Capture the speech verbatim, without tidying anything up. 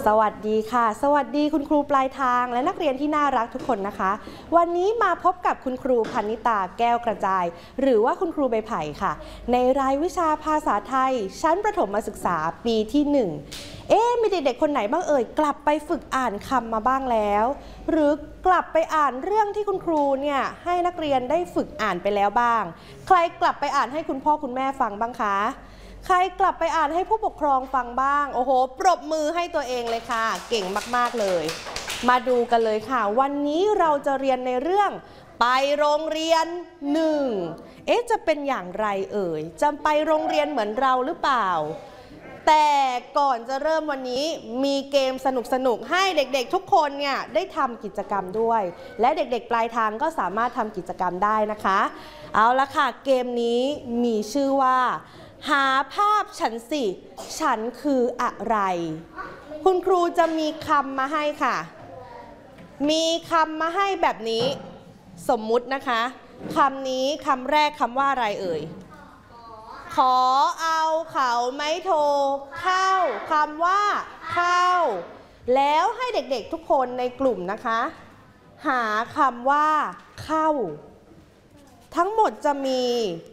สวัสดีค่ะสวัสดีคุณครูปลายทางและนักเรียนที่น่ารักทุกคนนะคะวันนี้มาพบกับคุณครูพนิตาแก้วกระจายหรือว่าคุณครูใบไผ่ค่ะในรายวิชาภาษาไทยชั้นประถมศึกษาปีที่หนึ่งเอ๊ะมีเด็กๆคนไหนบ้างเอ่ยกลับไปฝึกอ่านคำมาบ้างแล้วหรือกลับไปอ่านเรื่องที่คุณครูเนี่ยให้นักเรียนได้ฝึกอ่านไปแล้วบ้างใครกลับไปอ่านให้คุณพ่อคุณแม่ฟังบ้างคะใครกลับไปอ่านให้ผู้ปกครองฟังบ้างโอ้โหปรบมือให้ตัวเองเลยค่ะเก่งมากๆเลยมาดูกันเลยค่ะวันนี้เราจะเรียนในเรื่องไปโรงเรียนหนึ่งเอ๊ะจะเป็นอย่างไรเอ่ยจะไปโรงเรียนเหมือนเราหรือเปล่าแต่ก่อนจะเริ่มวันนี้มีเกมสนุกๆให้เด็กๆทุกคนเนี่ยได้ทำกิจกรรมด้วยและเด็กๆปลายทางก็สามารถทำกิจกรรมได้นะคะเอาละค่ะเกมนี้มีชื่อว่าหาภาพฉันสิฉันคืออะไรคุณครูจะมีคำมาให้ค่ะมีคำมาให้แบบนี้สมมุตินะคะคำนี้คำแรกคำว่าอะไรเอ่ยขอเอาเขาไม้โทเข้าคำว่าเข้าแล้วให้เด็กๆทุกคนในกลุ่มนะคะหาคำว่าเข้าทั้งหมดจะมี